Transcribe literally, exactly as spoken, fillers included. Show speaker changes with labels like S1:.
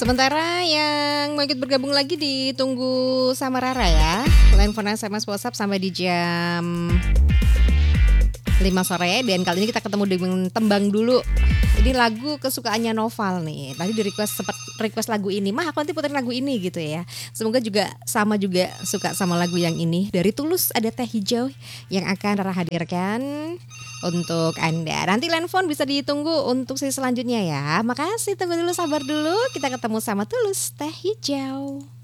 S1: Sementara yang mau ikut bergabung lagi ditunggu sama Rara ya. Line phone S M S WhatsApp sampai di jam lima sore. Dan kali ini kita ketemu dengan Tembang Dulu. Ini lagu kesukaannya Noval nih. Tadi di request sempat request lagu ini. Mah aku nanti puterin lagu ini gitu ya. Semoga juga sama juga suka sama lagu yang ini. Dari Tulus ada Teh Hijau yang akan Rara hadirkan untuk Anda. Nanti line phone bisa ditunggu untuk sesi selanjutnya ya. Makasih, tunggu dulu, sabar dulu. Kita ketemu sama Tulus Teh Hijau.